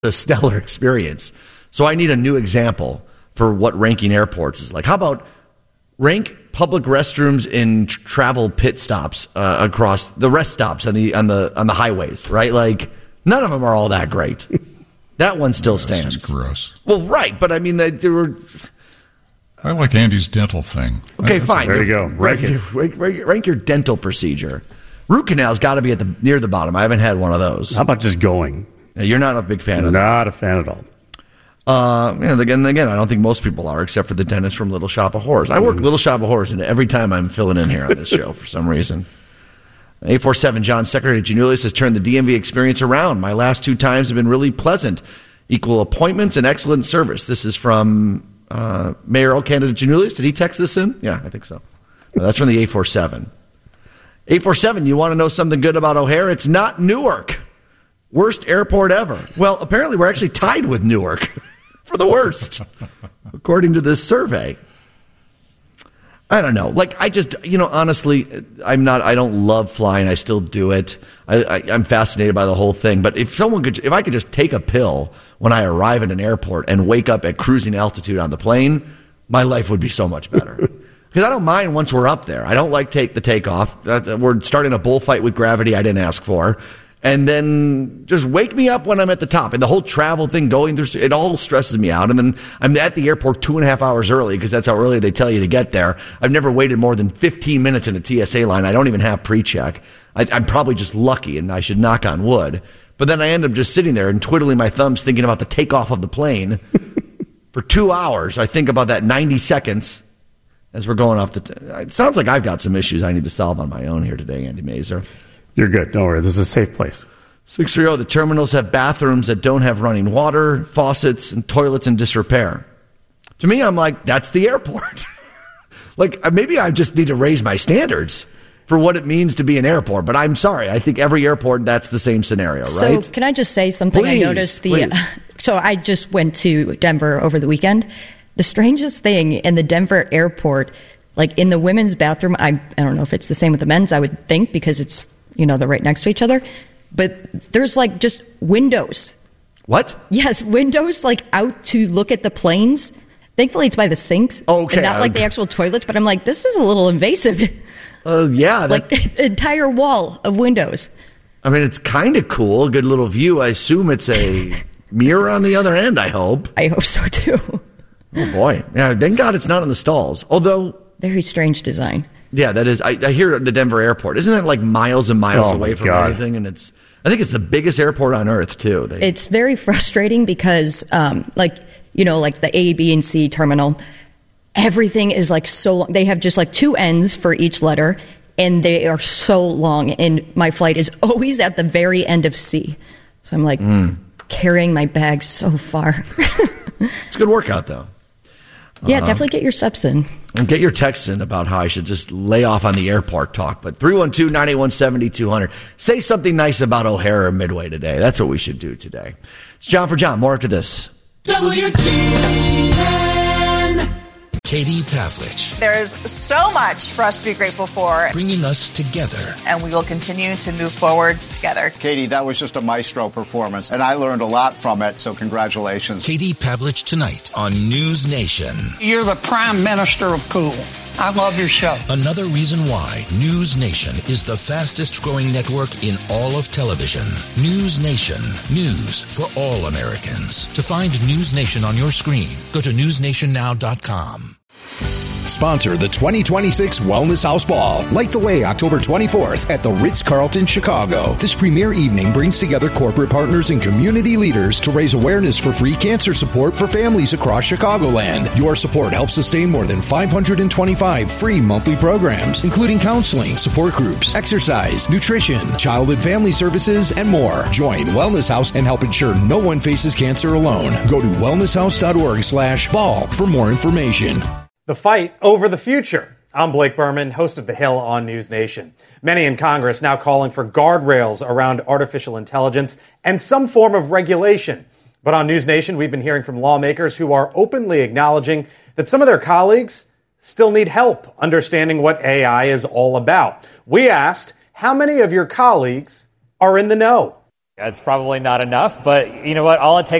a stellar experience. So I need a new example for what ranking airports is like. How about rank public restrooms in travel pit stops across the rest stops on the highways, right? Like, none of them are all that great. That one still stands. It's just gross. Well, right, but I mean, they were. I like Andy's dental thing. Okay, fine. There you go. Rank your dental procedure. Root canal's got to be near the bottom. I haven't had one of those. How about just going? You're not a big fan of that. Not a fan at all. Again, I don't think most people are, except for the dentist from Little Shop of Horrors. I work Little Shop of Horrors, and every time I'm filling in here on this show for some reason. 847 John, Secretary Janulius has turned the DMV experience around. My last 2 times have been really pleasant. Equal appointments and excellent service. This is from mayoral candidate Janulius. Did he text this in? Yeah, I think so. No, that's from the 847. 847, you want to know something good about O'Hare? It's not Newark. Worst airport ever. Well, apparently we're actually tied with Newark for the worst, according to this survey. I don't know. Like, I just, honestly, I don't love flying. I still do it. I'm fascinated by the whole thing. But if I could just take a pill when I arrive at an airport and wake up at cruising altitude on the plane, my life would be so much better. Because I don't mind once we're up there. I don't like the takeoff. We're starting a bullfight with gravity I didn't ask for. And then just wake me up when I'm at the top. And the whole travel thing going through, it all stresses me out. And then I'm at the airport 2.5 hours early because that's how early they tell you to get there. I've never waited more than 15 minutes in a TSA line. I don't even have pre-check. I'm probably just lucky, and I should knock on wood. But then I end up just sitting there and twiddling my thumbs thinking about the takeoff of the plane. For 2 hours, I think about that 90 seconds as we're going off it sounds like I've got some issues I need to solve on my own here today, Andy Mazer. You're good. Don't worry. This is a safe place. 630, the terminals have bathrooms that don't have running water, faucets, and toilets in disrepair. To me, I'm like, that's the airport. Like, maybe I just need to raise my standards for what it means to be an airport. But I'm sorry. I think every airport, that's the same scenario, right? So can I just say something? Please, I noticed please. So I just went to Denver over the weekend. The strangest thing in the Denver airport, like in the women's bathroom, I don't know if it's the same with the men's, I would think, because it's, they're right next to each other. But there's like just windows. What? Yes, windows like out to look at the planes. Thankfully, it's by the sinks. Okay. And not like the actual toilets. But I'm like, this is a little invasive. Yeah. Like the entire wall of windows. I mean, it's kind of cool. A good little view. I assume it's a mirror on the other end, I hope. I hope so, too. Oh, boy. Yeah, thank God it's not in the stalls. Although... Very strange design. Yeah, that is. I hear the Denver airport. Isn't that like miles and miles away from anything? And I think it's the biggest airport on earth, too. It's very frustrating because, like the A, B, and C terminal, everything is like so long. They have just like 2 ends for each letter, and they are so long. And my flight is always at the very end of C. So I'm like carrying my bag so far. It's a good workout, though. Yeah, definitely get your steps in. And get your texts in about how I should just lay off on the airport talk. But 312-981-7200. Say something nice about O'Hare or Midway today. That's what we should do today. It's John for John. More after this. WGN. Katie Pavlich. There is so much for us to be grateful for. Bringing us together. And we will continue to move forward together. Katie, that was just a maestro performance, and I learned a lot from it, so congratulations. Katie Pavlich tonight on News Nation. You're the prime minister of cool. I love your show. Another reason why News Nation is the fastest growing network in all of television. News Nation. News for all Americans. To find News Nation on your screen, go to newsnationnow.com. Sponsor the 2026 Wellness House Ball. Light the way October 24th at the Ritz-Carlton, Chicago. This premier evening brings together corporate partners and community leaders to raise awareness for free cancer support for families across Chicagoland. Your support helps sustain more than 525 free monthly programs, including counseling, support groups, exercise, nutrition, child and family services, and more. Join Wellness House and help ensure no one faces cancer alone. Go to wellnesshouse.org/ball for more information. The fight over the future. I'm Blake Berman, host of The Hill on News Nation. Many in Congress now calling for guardrails around artificial intelligence and some form of regulation. But on News Nation, we've been hearing from lawmakers who are openly acknowledging that some of their colleagues still need help understanding what AI is all about. We asked, how many of your colleagues are in the know? It's probably not enough, but you know what? All it takes